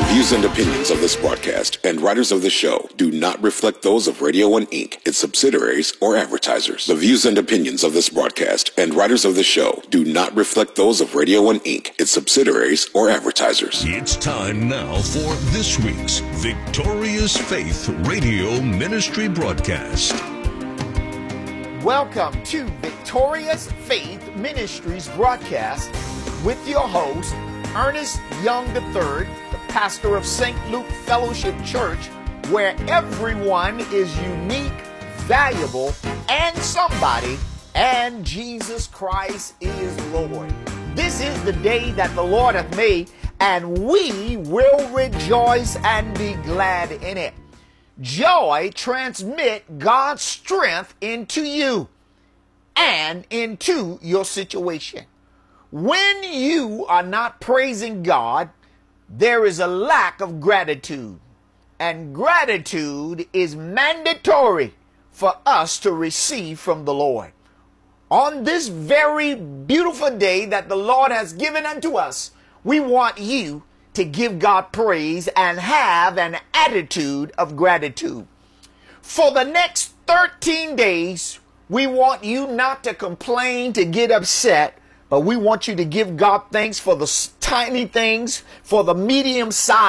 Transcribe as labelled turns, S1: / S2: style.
S1: views and opinions of this broadcast and writers of the show do not reflect those of Radio 1 Inc., its subsidiaries, or advertisers. The views and opinions of this broadcast and writers of the show do not reflect those of Radio 1 Inc., its subsidiaries, or advertisers.
S2: It's time now for this week's Victorious Faith Radio Ministry broadcast.
S3: Welcome to Victorious Faith Ministries broadcast with your host, Ernest Young III, the pastor of St. Luke Fellowship Church, where everyone is unique, valuable, and somebody, and Jesus Christ is Lord. This is the day that the Lord hath made, and we will rejoice and be glad in it. Joy transmit God's strength into you and into your situation. When you are not praising God, there is a lack of gratitude. And gratitude is mandatory for us to receive from the Lord. On this very beautiful day that the Lord has given unto us, we want you to give God praise and have an attitude of gratitude. For the next 13 days, we want you not to complain, to get upset, but we want you to give God thanks for the tiny things, for the medium size